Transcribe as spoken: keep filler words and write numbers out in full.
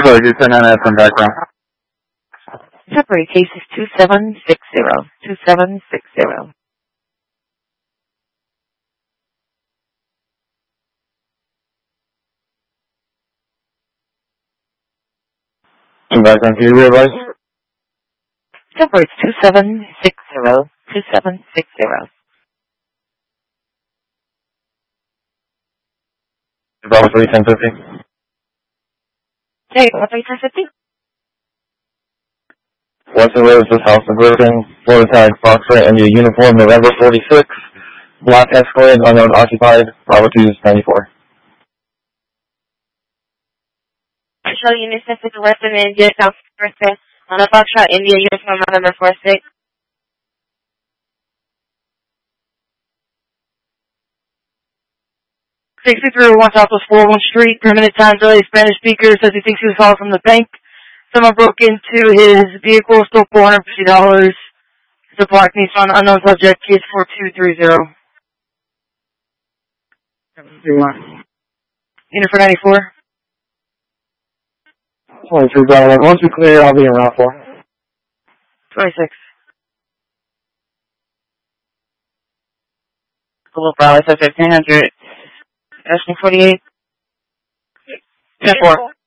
sorry, just send that from background. Temporary case is two seven six zero. two seven six zero. From background, can you realize? Temporary is two seven six zero. two seven six zero. Bravo three ten fifty. Hey, what three ten fifty? Western Road, this house is broken. Florida tag, Foxtrot, India uniform, November forty-six. Black Escalade, unknown occupied. Bravo two ninety-four. Show unit six to Western India, South Africa, on a Foxtrot, India uniform, November forty-six. sixty-three one Southwest four one Street, permanent time delay, Spanish speaker, says he thinks he was called from the bank. Someone broke into his vehicle, stole four hundred fifty dollars. The block needs on unknown subject, case four two three zero. Unit for ninety-four. twenty-three, Bravo. Once we clear, I'll be in route four. twenty-six. Hello, Bravo, so fifteen hundred. Asking forty-eight. ten four.